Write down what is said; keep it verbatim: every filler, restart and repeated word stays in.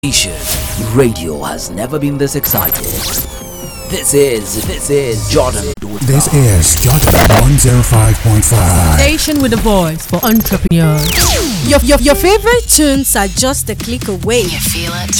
Radio has never been this excited. This is, this is Jordan. This is Jordan one oh five point five. Station with a voice for entrepreneurs. Your, your, your favorite tunes are just a click away. You feel it?